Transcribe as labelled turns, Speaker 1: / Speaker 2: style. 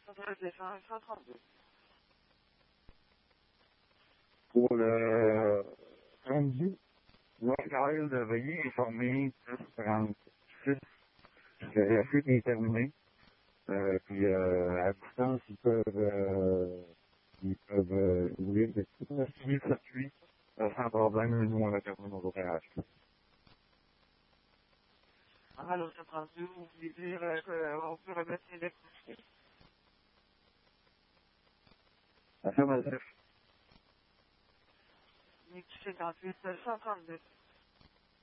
Speaker 1: 132.
Speaker 2: Pour le 32, local de veuillez informer plus 36 que la fuite est terminée. Puis à distance, ils peuvent rouler de tout le circuit sans problème. Nous, on a terminé nos opérations.
Speaker 1: Alors, 132, vous voulez dire qu'on peut remettre l'électricité?
Speaker 2: Affirmatif.
Speaker 1: 58, 132.